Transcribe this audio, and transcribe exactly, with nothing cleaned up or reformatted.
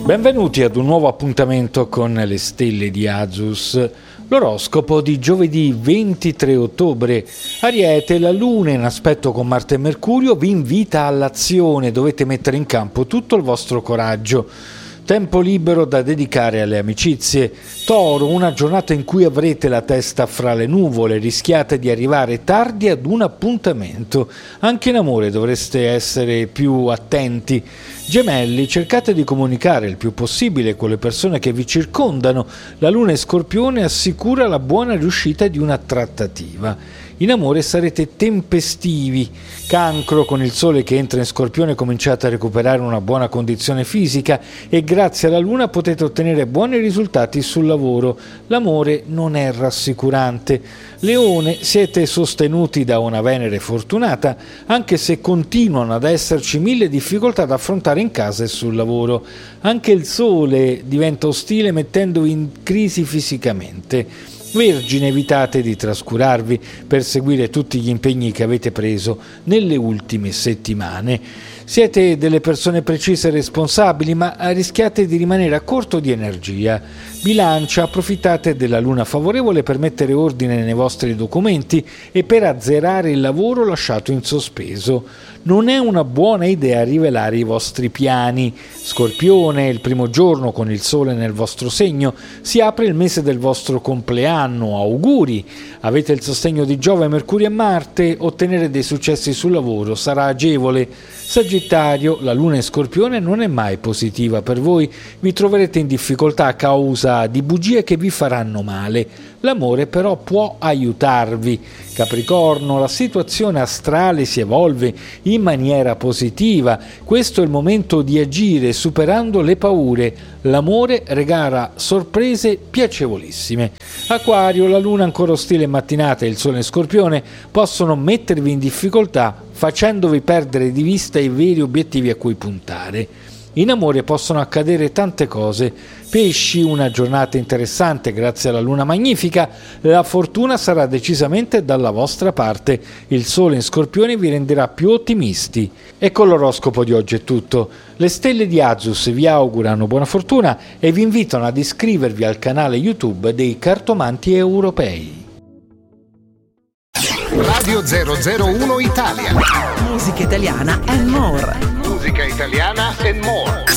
Benvenuti ad un nuovo appuntamento con le stelle di Azus. L'oroscopo di giovedì ventitré ottobre. Ariete, la Luna in aspetto con Marte e Mercurio vi invita all'azione, dovete mettere in campo tutto il vostro coraggio. Tempo libero da dedicare alle amicizie. Toro, una giornata in cui avrete la testa fra le nuvole, rischiate di arrivare tardi ad un appuntamento. Anche in amore dovreste essere più attenti. Gemelli, cercate di comunicare il più possibile con le persone che vi circondano. La Luna in Scorpione assicura la buona riuscita di una trattativa. In amore sarete tempestivi. Cancro, con il Sole che entra in Scorpione cominciate a recuperare una buona condizione fisica e grazie alla Luna potete ottenere buoni risultati sul lavoro. L'amore non è rassicurante. Leone, siete sostenuti da una Venere fortunata, anche se continuano ad esserci mille difficoltà da affrontare in casa e sul lavoro. Anche il Sole diventa ostile mettendovi in crisi fisicamente. Vergine, evitate di trascurarvi per seguire tutti gli impegni che avete preso nelle ultime settimane. Siete delle persone precise e responsabili, ma rischiate di rimanere a corto di energia. Bilancia, approfittate della luna favorevole per mettere ordine nei vostri documenti e per azzerare il lavoro lasciato in sospeso. Non è una buona idea rivelare i vostri piani. Scorpione, il primo giorno con il Sole nel vostro segno, si apre il mese del vostro compleanno. Auguri! Avete il sostegno di Giove, Mercurio e Marte, ottenere dei successi sul lavoro sarà agevole. Sagittario, la Luna in Scorpione non è mai positiva per voi, vi troverete in difficoltà a causa di bugie che vi faranno male. L'amore però può aiutarvi. Capricorno, la situazione astrale si evolve in maniera positiva. Questo è il momento di agire superando le paure. L'amore regala sorprese piacevolissime. Acquario, la Luna ancora ostile in mattinata e il Sole in Scorpione possono mettervi in difficoltà facendovi perdere di vista i veri obiettivi a cui puntare. In amore possono accadere tante cose. Pesci, una giornata interessante grazie alla Luna magnifica, la fortuna sarà decisamente dalla vostra parte. Il Sole in Scorpione vi renderà più ottimisti. E con l'oroscopo di oggi è tutto. Le stelle di Azus vi augurano buona fortuna e vi invitano ad iscrivervi al canale YouTube dei Cartomanti Europei. Radio zero zero uno Italia. Musica italiana and more. Musica italiana and more.